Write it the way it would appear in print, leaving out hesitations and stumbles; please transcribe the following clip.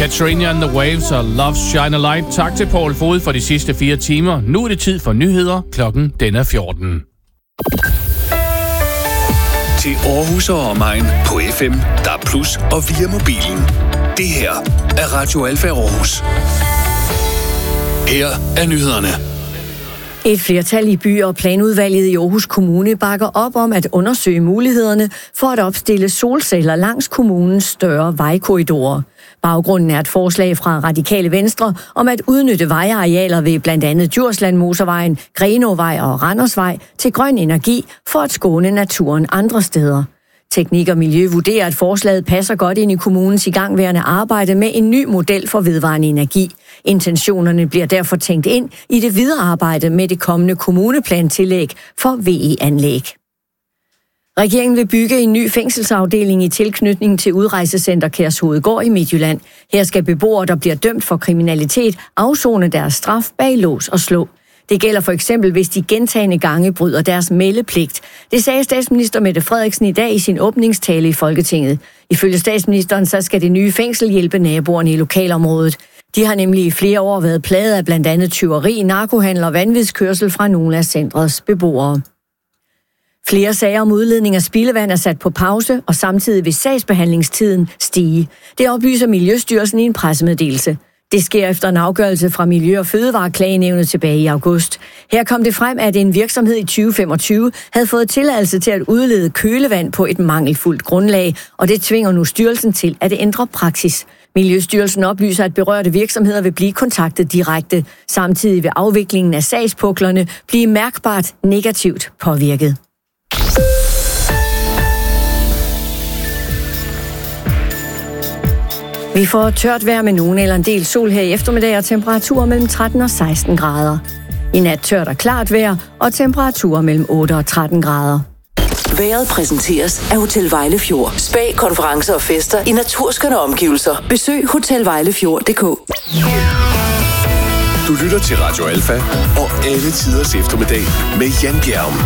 Katrina and the Waves og Love Shine a Light. Tak til Paul Fod for de sidste 4 timer. Nu er det tid for nyheder. Klokken den er 14. Til Aarhus og omegn på FM, DAB+ og via mobilen. Det her er Radio Alfa Aarhus. Her er nyhederne. Et flertal i by- og planudvalget i Aarhus Kommune bakker op om at undersøge mulighederne for at opstille solceller langs kommunens større vejkorridorer. Baggrunden er et forslag fra Radikale Venstre om at udnytte vejarealer ved blandt andet Djursland Motorvejen, Grenovej og Randersvej til grøn energi for at skåne naturen andre steder. Teknik og Miljø vurderer, at forslaget passer godt ind i kommunens igangværende arbejde med en ny model for vedvarende energi. Intentionerne bliver derfor tænkt ind i det videre arbejde med det kommende kommuneplantillæg for VE-anlæg. Regeringen vil bygge en ny fængselsafdeling i tilknytning til udrejsecenter Kærshovedgård i Midtjylland. Her skal beboere, der bliver dømt for kriminalitet, afsone deres straf bag lås og slå. Det gælder for eksempel, hvis de gentagne gange bryder deres meldepligt. Det sagde statsminister Mette Frederiksen i dag i sin åbningstale i Folketinget. Ifølge statsministeren så skal det nye fængsel hjælpe naboerne i lokalområdet. De har nemlig i flere år været plaget af blandt andet tyveri, narkohandel og vanvidskørsel fra nogle af centrets beboere. Flere sager om udledning af spildevand er sat på pause, og samtidig vil sagsbehandlingstiden stige. Det oplyser Miljøstyrelsen i en pressemeddelelse. Det sker efter en afgørelse fra Miljø- og Fødevareklagenævnet tilbage i august. Her kom det frem, at en virksomhed i 2025 havde fået tilladelse til at udlede kølevand på et mangelfuldt grundlag, og det tvinger nu styrelsen til at ændre praksis. Miljøstyrelsen oplyser, at berørte virksomheder vil blive kontaktet direkte. Samtidig vil afviklingen af sagspuklerne blive mærkbart negativt påvirket. Vi får tørt vejr med nogen eller en del sol her i eftermiddag og temperaturer mellem 13 og 16 grader. I nat tørt og klart vejr og temperaturer mellem 8 og 13 grader. Vejret præsenteres af Hotel Vejlefjord. Spa, konferencer og fester i naturskønne omgivelser. Besøg hotelvejlefjord.dk. Du lytter til Radio Alfa og alle tiders eftermiddag med Jan Bjerg.